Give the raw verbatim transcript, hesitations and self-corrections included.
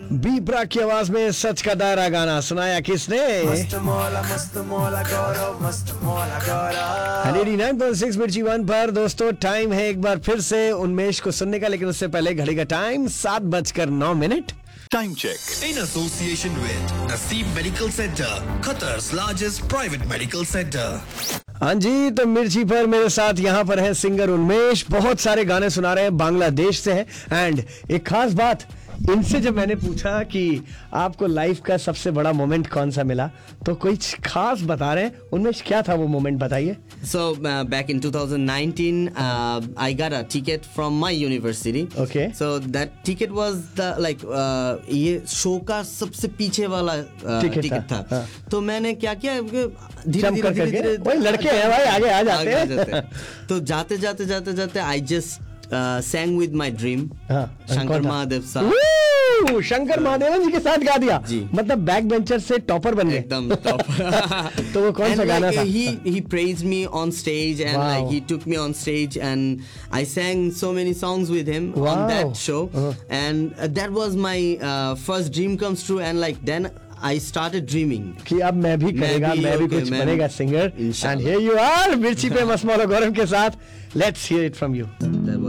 बीबरा की आवाज में सच का दायरा गाना सुनाया किसने? मस्त मौला मस्त मौला गौरव मस्त मौला गौरव। एटी नाइन पॉइंट सिक्स मिर्ची वन पर दोस्तों टाइम है एक बार फिर से उन्मेष को सुनने का, लेकिन उससे पहले घड़ी का टाइम सात बजकर नौ minute. Time check in association with Naseem Medical Center, Qatar's largest private medical center. हाँ जी, तो मिर्ची पर मेरे साथ यहाँ पर है सिंगर उन्मेष, बहुत सारे गाने सुना रहे हैं, बांग्लादेश से है। एंड एक खास बात, इनसे जब मैंने पूछा कि आपको लाइफ का सबसे बड़ा मोमेंट कौन सा मिला, तो कुछ खास बता रहे हैं। उन्मेष, क्या था वो मोमेंट, बताइए। So uh, back in twenty nineteen, uh, I got a ticket from my university. Okay. So that ticket was the like uh, ये शो का सबसे पीछे वाला uh, टिकट था, था। हाँ। तो मैंने क्या किया, धीरे धीरे धीरे धीरे वही लड़के हैं भाई, आगे आ जाते हैं। जाते हैं। तो जाते जाते जाते जाते I just uh, sang with my dream. हाँ, शंकर महादेव साहब। शंकर महादेवन जी के साथ गा दिया, मतलब बैक बेंचर से टॉपर बन गए एकदम टॉपर। तो वो कौन सा गाना था? He he praised me on stage and wow. like he took me on stage and I sang so many songs with him wow. on that show uh-huh. and uh, that was my uh, first dream comes true and like then I started dreaming कि अब मैं भी करेगा, मैं भी, मैं भी okay, कुछ बनेगा singer. And here you are, मिर्ची पे मस्त मौला गौरव के साथ। Let's hear it from you.